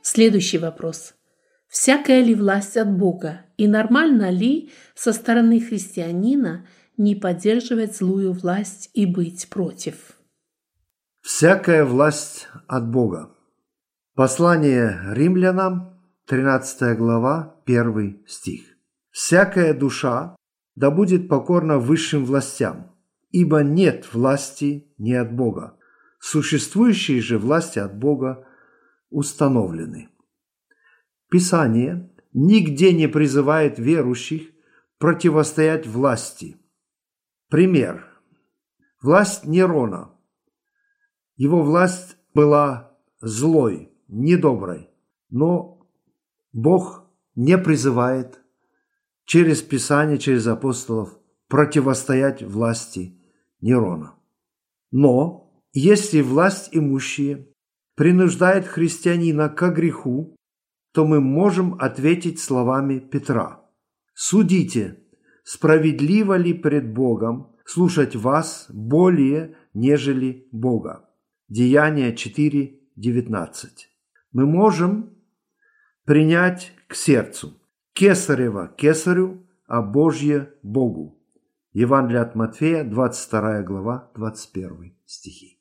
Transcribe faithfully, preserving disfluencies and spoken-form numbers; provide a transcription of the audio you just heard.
Следующий вопрос. Всякая ли власть от Бога? И нормально ли со стороны христианина не поддерживать злую власть и быть против? Всякая власть от Бога. Послание римлянам, тринадцатая глава, первый стих. «Всякая душа да будет покорна высшим властям, ибо нет власти не от Бога. Существующие же власти от Бога установлены». Писание нигде не призывает верующих противостоять власти. Пример. Власть Нерона. Его власть была злой, недоброй, но Бог не призывает через Писание, через апостолов противостоять власти Нерона. Но если власть имущие принуждает христианина к греху, то мы можем ответить словами Петра: «Судите, справедливо ли пред Богом слушать вас более, нежели Бога». Деяния четыре девятнадцать. Мы можем принять к сердцу: кесарево кесарю, а Божье Богу. Евангелие от Матфея, двадцать вторая глава, двадцать первый стихи.